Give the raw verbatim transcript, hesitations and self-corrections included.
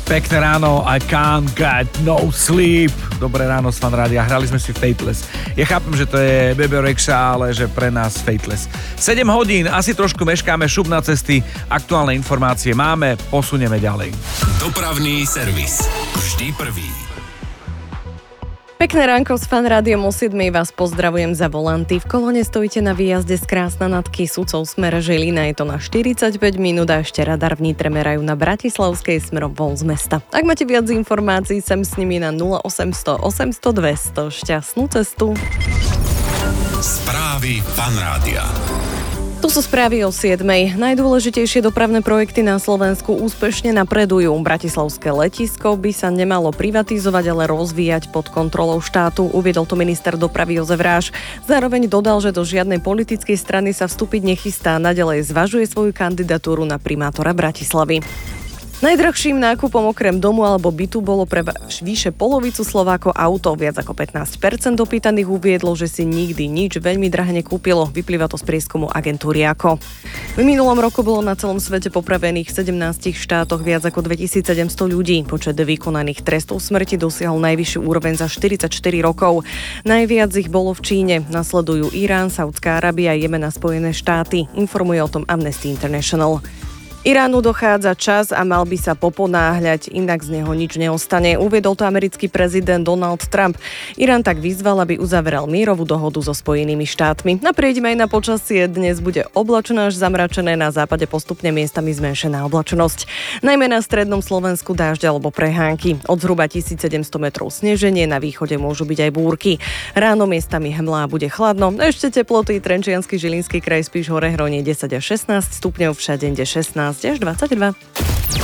Pekné ráno, I can't get no sleep. Dobré ráno z Fan Rádia, hrali sme si Fateless. Ja chápem, že to je Bebe Rexha, ale že pre nás Fateless. sedem hodín, asi trošku meškáme, šup na cesty, aktuálne informácie máme, posunieme ďalej. Dopravný servis. Vždy prvý. Pekné ránko s Fan Rádiom o siedmej vás pozdravujem za volanty. V kolone stojíte na výjazde z Krásna nad Kysucou smer Žilina, je to na štyridsaťpäť minút a ešte radar v Nitre merajú na Bratislavskej smerom von z mesta. Ak máte viac informácií, sem s nimi na nula osemsto osemsto dvesto. Šťastnú cestu. Správy Fan Rádia. Tu sú správy o siedmej. Najdôležitejšie dopravné projekty na Slovensku úspešne napredujú. Bratislavské letisko by sa nemalo privatizovať, ale rozvíjať pod kontrolou štátu, uviedol to minister dopravy Jozef Ráš. Zároveň dodal, že do žiadnej politickej strany sa vstúpiť nechystá, naďalej zvažuje svoju kandidatúru na primátora Bratislavy. Najdrahším nákupom okrem domu alebo bytu bolo pre vyše polovicu Slovákov auto. Viac ako pätnásť percent dopýtaných uviedlo, že si nikdy nič veľmi drahé nekúpilo. Vyplýva to z prieskumu agentúry Ako. V minulom roku bolo na celom svete popravených v sedemnástich štátoch viac ako dvetisícsedemsto ľudí. Počet vykonaných trestov smrti dosiahol najvyššiu úroveň za štyridsaťštyri rokov. Najviac ich bolo v Číne. Nasledujú Irán, Saudská Arábia, Jemen a Spojené štáty. Informuje o tom Amnesty International. Iránu dochádza čas a mal by sa poponáhľať, inak z neho nič neostane, uviedol to americký prezident Donald Trump. Irán tak vyzval, aby uzavrel mierovú dohodu so Spojenými štátmi. Naprieďme aj na počasie, dnes bude oblačno až zamračené, na západe postupne miestami zmenšená oblačnosť. Najmä na strednom Slovensku dážď alebo prehánky. Od zhruba tisícsedemsto metrov sneženie, na východe môžu byť aj búrky. Ráno miestami hmlá, bude chladno, ešte teploty, Trenčiansky, Žilinský kraj, Spiš, Hore, Hronie desať až šestnásť stupňov, všade šestnásť až dvadsaťdva.